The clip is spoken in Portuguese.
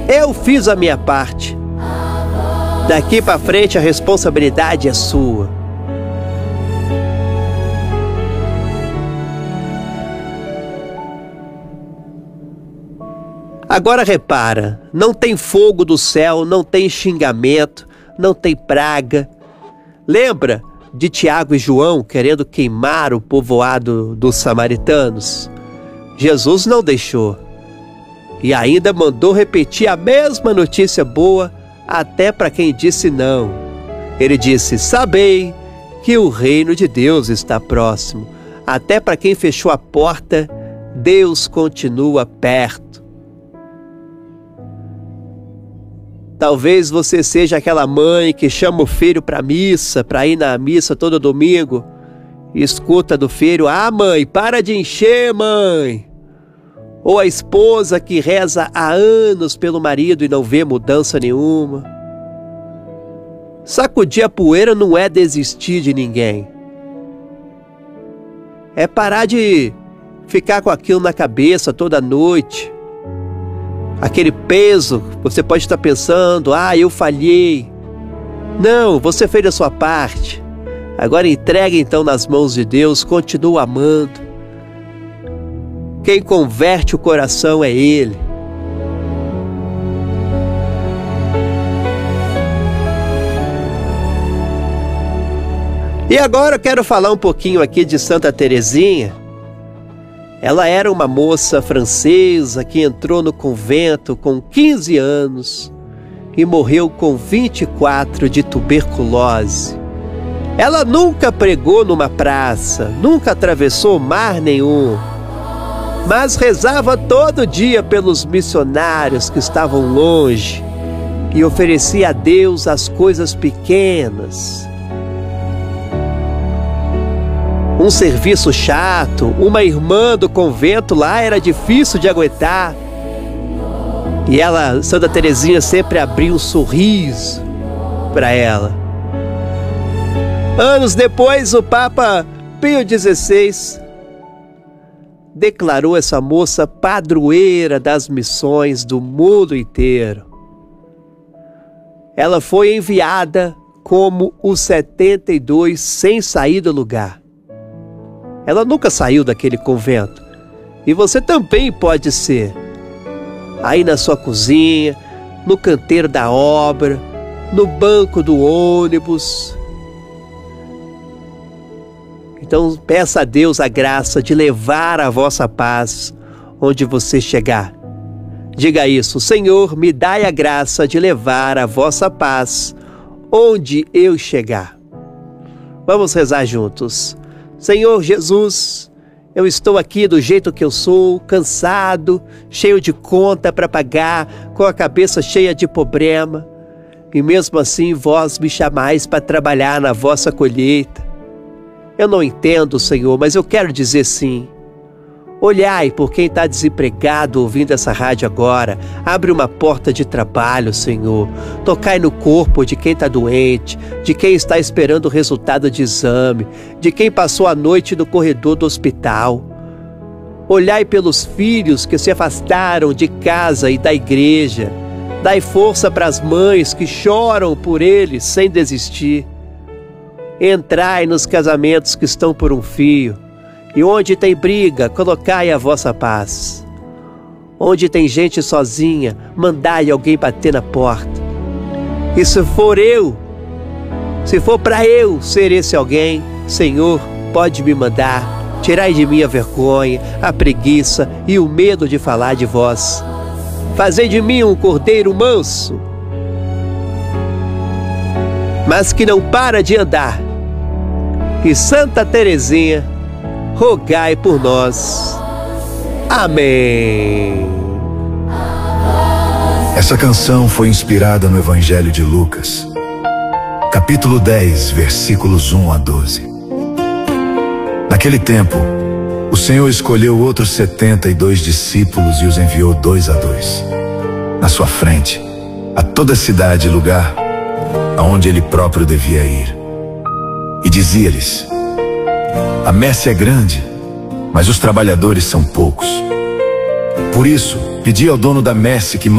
Eu fiz a minha parte. Daqui para frente a responsabilidade é sua. Agora repara, não tem fogo do céu, não tem xingamento, não tem praga. Lembra de Tiago e João querendo queimar o povoado dos samaritanos? Jesus não deixou. E ainda mandou repetir a mesma notícia boa até para quem disse não. Ele disse: sabei que o reino de Deus está próximo. Até para quem fechou a porta, Deus continua perto. Talvez você seja aquela mãe que chama o filho para missa, para ir na missa todo domingo, e escuta do filho: ah, mãe, para de encher, mãe. Ou a esposa que reza há anos pelo marido e não vê mudança nenhuma. Sacudir a poeira não é desistir de ninguém. É parar de ficar com aquilo na cabeça toda noite. Aquele peso, você pode estar pensando: ah, eu falhei. Não, você fez a sua parte. Agora entregue então nas mãos de Deus, continua amando. Quem converte o coração é Ele. E agora eu quero falar um pouquinho aqui de Santa Teresinha. Ela era uma moça francesa que entrou no convento com 15 anos e morreu com 24 de tuberculose. Ela nunca pregou numa praça, nunca atravessou mar nenhum, mas rezava todo dia pelos missionários que estavam longe e oferecia a Deus as coisas pequenas. Um serviço chato, uma irmã do convento lá era difícil de aguentar. E ela, Santa Teresinha, sempre abria um sorriso para ela. Anos depois, o Papa Pio XVI declarou essa moça padroeira das missões do mundo inteiro. Ela foi enviada como os 72 sem sair do lugar. Ela nunca saiu daquele convento. E você também pode ser. Aí na sua cozinha, no canteiro da obra, no banco do ônibus. Então peça a Deus a graça de levar a vossa paz onde você chegar. Diga isso: Senhor, me dai a graça de levar a vossa paz onde eu chegar. Vamos rezar juntos. Senhor Jesus, eu estou aqui do jeito que eu sou, cansado, cheio de conta para pagar, com a cabeça cheia de problema. E mesmo assim vós me chamais para trabalhar na vossa colheita. Eu não entendo, Senhor, mas eu quero dizer sim. Olhai por quem está desempregado ouvindo essa rádio agora. Abre uma porta de trabalho, Senhor. Tocai no corpo de quem está doente, de quem está esperando o resultado de exame, de quem passou a noite no corredor do hospital. Olhai pelos filhos que se afastaram de casa e da igreja. Dai força para as mães que choram por eles sem desistir. Entrai nos casamentos que estão por um fio. E onde tem briga, colocai a vossa paz. Onde tem gente sozinha, mandai alguém bater na porta. E se for para eu ser esse alguém, Senhor, pode me mandar. Tirai de mim a vergonha, a preguiça e o medo de falar de vós. Fazei de mim um cordeiro manso, mas que não para de andar. E Santa Teresinha, rogai por nós. Amém. Essa canção foi inspirada no Evangelho de Lucas, capítulo 10, versículos 1 a 12. Naquele tempo, o Senhor escolheu outros 72 discípulos e os enviou 2 a 2, na sua frente, a toda cidade e lugar aonde ele próprio devia ir. E dizia-lhes: a messe é grande, mas os trabalhadores são poucos. Por isso, pedi ao dono da messe que